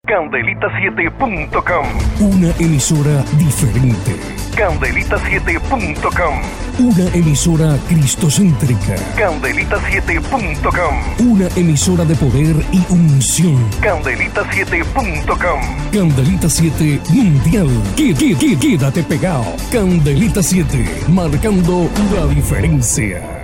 Candelita7.com. Una emisora diferente. Candelita7.com. Una emisora cristocéntrica. Candelita7.com. Una emisora de poder y unción. Candelita7.com. Candelita 7 Mundial. Quédate pegado. Candelita 7, marcando la diferencia.